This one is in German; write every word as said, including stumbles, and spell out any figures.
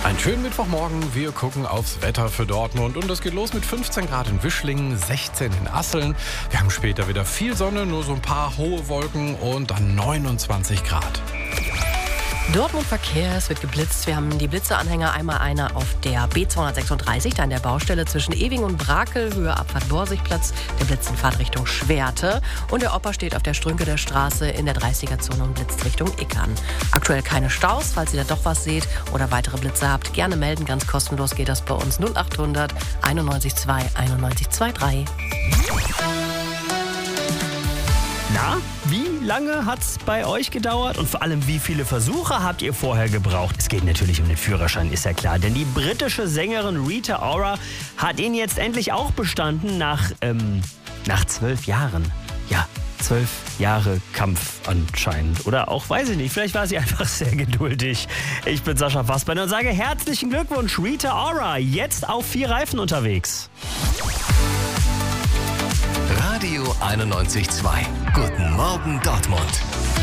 Einen schönen Mittwochmorgen. Wir gucken aufs Wetter für Dortmund. Und es geht los mit fünfzehn Grad in Wischlingen, sechzehn in Asseln. Wir haben später wieder viel Sonne, nur so ein paar hohe Wolken und dann neunundzwanzig Grad. Dortmund Verkehr, es wird geblitzt. Wir haben die Blitzeanhänger, einmal einer auf der B zweihundertsechsunddreißig, da an der Baustelle zwischen Ewing und Brakel, Höhe Abfahrt Borsigplatz. Der Blitz in Fahrtrichtung Schwerte. Und der Opa steht auf der Strünke der Straße in der dreißiger-Zone und blitzt Richtung Ickern. Aktuell keine Staus, falls ihr da doch was seht oder weitere Blitze habt, gerne melden. Ganz kostenlos geht das bei uns null achthundert einundneunzig zwei einundneunzig drei. Na, wie lange hat's bei euch gedauert und vor allem wie viele Versuche habt ihr vorher gebraucht? Es geht natürlich um den Führerschein, ist ja klar, denn die britische Sängerin Rita Ora hat ihn jetzt endlich auch bestanden nach, ähm, nach zwölf Jahren. Ja, zwölf Jahre Kampf anscheinend. Oder auch, weiß ich nicht, vielleicht war sie einfach sehr geduldig. Ich bin Sascha Fassbender und sage herzlichen Glückwunsch, Rita Ora, jetzt auf vier Reifen unterwegs. Radio einundneunzig Komma zwei. Guten Morgen Dortmund.